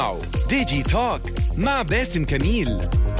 ديجي توك مع باسم كميل.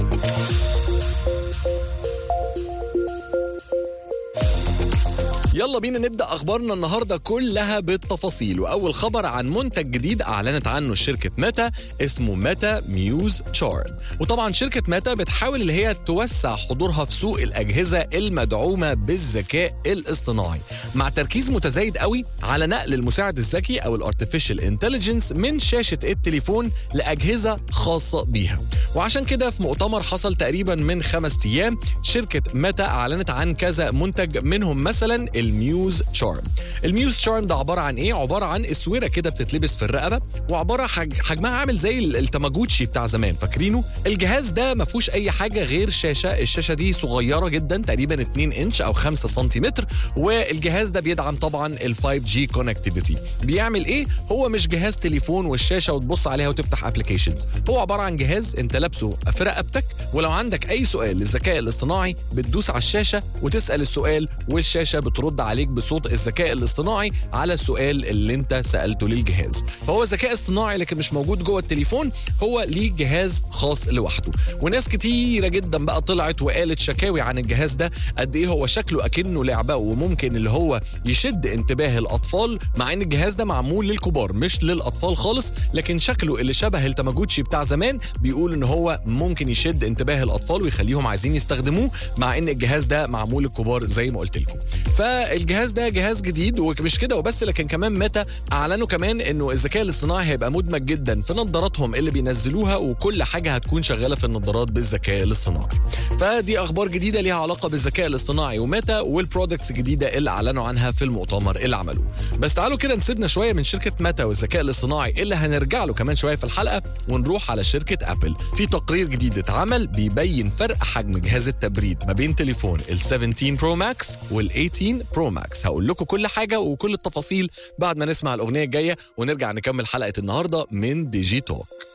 يلا بينا نبدأ أخبارنا النهاردة كلها بالتفاصيل. وأول خبر عن منتج جديد أعلنت عنه شركة ميتا اسمه ميتا ميوز تشارم. وطبعا شركة ميتا بتحاول اللي هي توسع حضورها في سوق الأجهزة المدعومة بالذكاء الاصطناعي مع تركيز متزايد قوي على نقل المساعد الذكي أو الارتفيشال انتليجنس من شاشة التليفون لأجهزة خاصة بيها. وعشان كده في مؤتمر حصل تقريبا من 5 أيام شركة ميتا أعلنت عن كذا منتج، منهم مثلا الميوز تشارم. الميوز تشارم ده عباره عن ايه؟ عباره عن اسوره كده بتتلبس في الرقبه، وعباره حجمها عامل زي التاماجوتشي بتاع زمان، فاكرينه؟ الجهاز ده ما فيهوش اي حاجه غير شاشه. الشاشه دي صغيره جدا تقريبا 2 انش او 5 سنتيمتر، والجهاز ده بيدعم طبعا ال 5G كونكتيفيتي. بيعمل ايه؟ هو مش جهاز تليفون والشاشه وتبص عليها وتفتح ابلكيشنز، هو عباره عن جهاز انت لابسه في رقبتك، ولو عندك اي سؤال للذكاء الاصطناعي بتدوس على الشاشه وتسال السؤال، والشاشه بترد عليك بصوت الذكاء الاصطناعي على السؤال اللي انت سألته للجهاز. فهو ذكاء اصطناعي لكن مش موجود جوه التليفون، هو ليه جهاز خاص لوحده. وناس كتيرة جدا بقى طلعت وقالت شكاوي عن الجهاز ده، قد ايه هو شكله اكنه لعبة وممكن اللي هو يشد انتباه الاطفال، مع ان الجهاز ده معمول للكبار مش للاطفال خالص، لكن شكله اللي شبه التاماجوتشي بتاع زمان بيقول ان هو ممكن يشد انتباه الاطفال ويخليهم عايزين يستخدموه، مع ان الجهاز ده معمول للكبار زي ما قلت لكم. فالجهاز ده جهاز جديد، ومش كده وبس، لكن كمان ميتا اعلنوا كمان انه الذكاء الاصطناعي هيبقى مدمج جدا في نظاراتهم اللي بينزلوها، وكل حاجه هتكون شغاله في النظارات بالذكاء الاصطناعي. فدي اخبار جديده ليها علاقه بالذكاء الاصطناعي وميتا والبرودكتس الجديده اللي اعلنوا عنها في المؤتمر اللي عملوه. بس تعالوا كده نسيبنا شويه من شركه ميتا والذكاء الاصطناعي اللي هنرجع له كمان شويه في الحلقه، ونروح على شركه ابل. في تقرير جديد اتعمل بيبين فرق حجم جهاز التبريد ما بين تليفون ال 17 برو ماكس وال 18 برو ماكس. هقول لكم كل حاجه وكل التفاصيل بعد ما نسمع الاغنيه الجايه ونرجع نكمل حلقه النهارده من ديجي توك.